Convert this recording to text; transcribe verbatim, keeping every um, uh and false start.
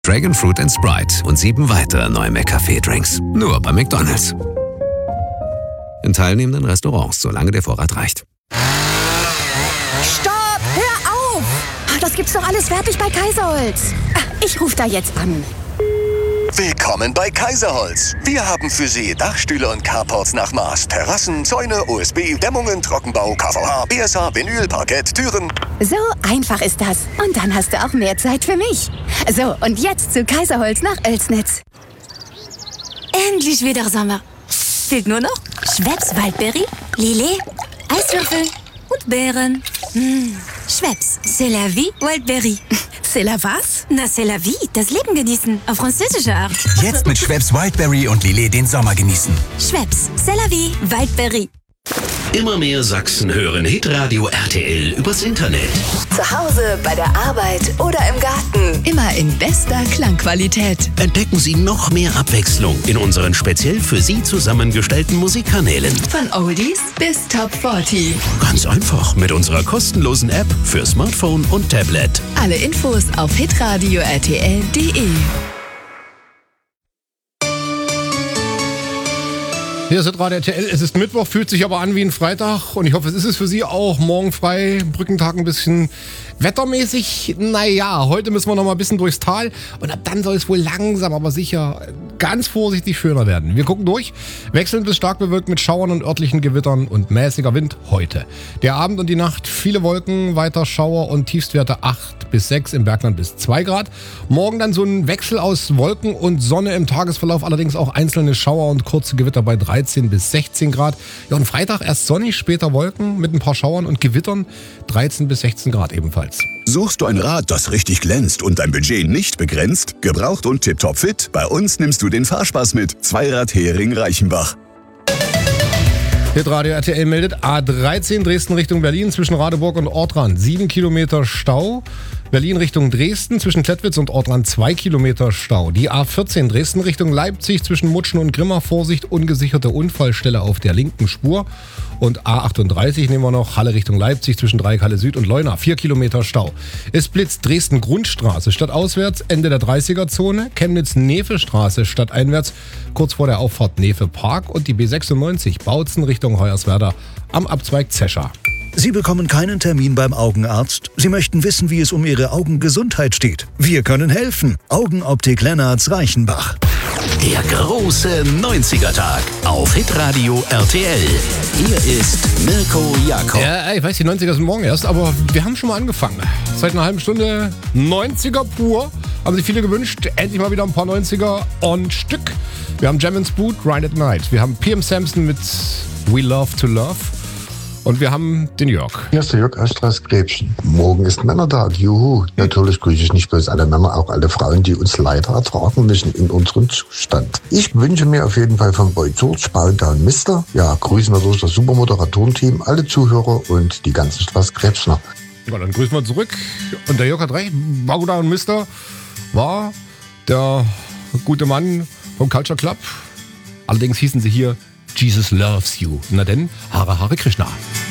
Dragon Fruit and Sprite und sieben weitere neue McCafé-Drinks. Nur bei McDonald's. In teilnehmenden Restaurants, solange der Vorrat reicht. Stopp! Hör auf! Das gibt's doch alles fertig bei Kaiserholz. Ich rufe da jetzt an. Willkommen bei Kaiserholz. Wir haben für Sie Dachstühle und Carports nach Maß, Terrassen, Zäune, O S B, Dämmungen, Trockenbau, K V H, B S H, Vinyl, Parkett, Türen. So einfach ist das. Und dann hast du auch mehr Zeit für mich. So, und jetzt zu Kaiserholz nach Oelsnitz. Endlich wieder Sommer. Fehlt nur noch Schweppes Waldbeere, Lillet, Eiswürfel und Beeren. Mmh. Schweppes, c'est la vie, Wildberry. C'est la was? Na, c'est la vie, das Leben genießen, auf französische Art. Jetzt mit Schweppes Wildberry und Lillet den Sommer genießen. Schweppes, c'est la vie, Wildberry. Immer mehr Sachsen hören Hitradio R T L übers Internet. Zu Hause, bei der Arbeit oder im Garten. Immer in bester Klangqualität. Entdecken Sie noch mehr Abwechslung in unseren speziell für Sie zusammengestellten Musikkanälen. Von Oldies bis Top vierzig. Ganz einfach mit unserer kostenlosen App für Smartphone und Tablet. Alle Infos auf hitradio r t l punkt d e. Hier ist Radio R T L, es ist Mittwoch, fühlt sich aber an wie ein Freitag und ich hoffe, es ist es für Sie auch. Morgen frei, Brückentag ein bisschen wettermäßig. Naja, heute müssen wir noch mal ein bisschen durchs Tal und ab dann soll es wohl langsam, aber sicher ganz vorsichtig schöner werden. Wir gucken durch, wechselnd bis stark bewölkt mit Schauern und örtlichen Gewittern und mäßiger Wind heute. Der Abend und die Nacht, viele Wolken, weiter Schauer und Tiefstwerte acht bis sechs, im Bergland bis zwei Grad. Morgen dann so ein Wechsel aus Wolken und Sonne im Tagesverlauf, allerdings auch einzelne Schauer und kurze Gewitter bei dreizehn bis sechzehn Grad. Ja, und Freitag erst sonnig, später Wolken mit ein paar Schauern und Gewittern, dreizehn bis sechzehn Grad ebenfalls. Suchst du ein Rad, das richtig glänzt und dein Budget nicht begrenzt? Gebraucht und tipptopp fit? Bei uns nimmst du den Fahrspaß mit. Zweirad Hering Reichenbach. Hitradio R T L meldet A dreizehn Dresden Richtung Berlin zwischen Radeburg und Ortrand sieben Kilometer Stau. Berlin Richtung Dresden zwischen Klettwitz und Ortrand zwei Kilometer Stau. Die A vierzehn Dresden Richtung Leipzig zwischen Mutschen und Grimma. Vorsicht, ungesicherte Unfallstelle auf der linken Spur. Und A achtunddreißig nehmen wir noch, Halle Richtung Leipzig zwischen Dreieck Halle Süd und Leuna. vier Kilometer Stau. Es blitzt Dresden Grundstraße stadtauswärts, Ende der dreißiger Zone. Chemnitz Nefe-Straße stadteinwärts, kurz vor der Auffahrt Nefe Park. Und die B sechsundneunzig Bautzen Richtung Hoyerswerda am Abzweig Zescha. Sie bekommen keinen Termin beim Augenarzt. Sie möchten wissen, wie es um Ihre Augengesundheit steht. Wir können helfen. Augenoptik Lennarts Reichenbach. Der große neunziger-Tag auf Hitradio R T L. Hier ist Mirko Jakob. Ja, ich weiß, die neunziger sind morgen erst, aber wir haben schon mal angefangen. Seit einer halben Stunde neunziger pur. Haben sich viele gewünscht. Endlich mal wieder ein paar neunziger on Stück. Wir haben Jam and Spoot, Ride at Night. Wir haben P M Sampson mit We Love to Love. Und wir haben den Jörg. Hier ist der Jörg Östras Gräbchen. Morgen ist Männertag, juhu. Natürlich grüße ich nicht bloß alle Männer, auch alle Frauen, die uns leider ertragen müssen in unserem Zustand. Ich wünsche mir auf jeden Fall von Boy George, Bow Down Mister. Ja, grüßen wir durch das super Moderatorenteam, alle Zuhörer und die ganzen Straßkrebsner. Ja, dann grüßen wir zurück. Und der Jörg hat recht, Bow Down Mister war der gute Mann vom Culture Club. Allerdings hießen sie hier Jesus Loves You. Na denn, Hare Hare Krishna.